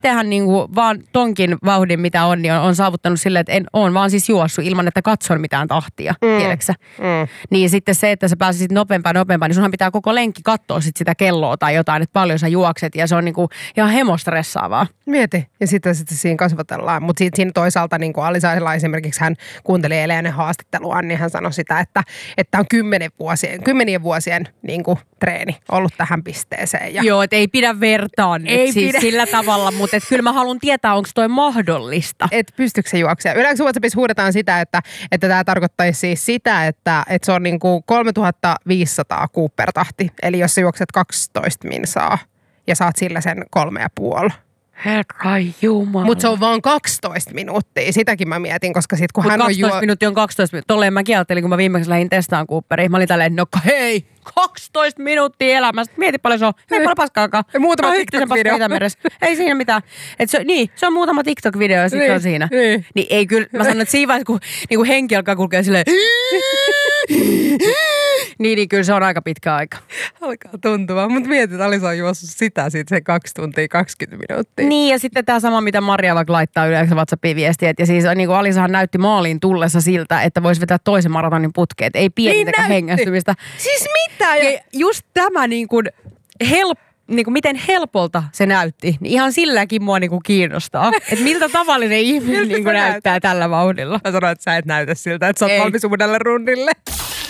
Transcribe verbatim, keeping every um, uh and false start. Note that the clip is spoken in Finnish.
itsehän niinku vaan tonkin vauhdin, mitä on, niin on, on saavuttanut silleen, että en on vaan siis juossut ilman, että katson mitään tahtia, mm. tiedäksä? Mm. Niin sitten se, että sä pääsisit nopeampaan nopeampaan, niin sunhan pitää koko lenkki katsoa sit sitä kelloa tai jotain, että paljon sä juokset ja se on niinku ihan hemostressaavaa. Mieti. Ja sitten, sitten siinä kasvatellaan. Mutta siinä toisaalta niin kuin Alisalla esimerkiksi hän kuunteli eilen haastattelua, niin hän sanoi sitä, että että on kymmenen vuosien, kymmenien vuosien niin kuin treeni ollut tähän pisteeseen. Ja joo, että ei pidä vertaa nyt ei siis pidä. Sillä tavalla, mutta et kyllä mä haluan tietää, onko toi mahdollista. Et pystyykö se juoksemaan? Yleensä WhatsAppissa huudetaan sitä, että että tämä tarkoittaisi siis sitä, että että se on niin kuin kolmetuhattaviisisataa Cooper-tahti. Eli jos sä juokset kaksitoista minsaa ja saat sillä sen kolme ja puoli. Herra jumala. Mutta se on vaan kaksitoista minuuttia. Sitäkin mä mietin, koska sit kun Mut hän on kaksitoista juo... minuuttia on kaksitoista minuuttia. Tolleen mäkin ajattelin, kun mä viimeksi lähdin testaan Cooperia. Mä olin tälleen, no hei, kaksitoista minuuttia elämästä. Mieti paljon se on. Ei paljon paskaakaan. Muutama TikTok-video. Ei siinä mitään. Et se, niin, se on muutama TikTok-video ja sitten niin, se on siinä. Niin. niin ei kyllä, mä sanon, että siinä vaiheessa, kun niin henki alkaa kulkea silleen... Niin, niin kyllä se on aika pitkä aika. Alkaa tuntua. Mutta mietit, että Alisa on juossut sitä sitten se kaksi tuntia kaksikymmentä minuuttia. Niin, ja sitten tämä sama, mitä Maria vaikka laittaa yleensä WhatsAppiin viestiä. Ja siis niin kuin Alisahan näytti maaliin tullessa siltä, että voisi vetää toisen maratonin putkeet. Ei pienintäkään niin hengästymistä. Siis mitä? Ja just tämä niin kuin help, niin kuin miten helpolta se näytti, niin ihan silläkin mua niin kuin kiinnostaa. Että miltä tavallinen ihminen niin kuin näyttää tällä vauhdilla. Mä sanoin, että sä et näytä siltä, että sä oot valmis uudelle rundille.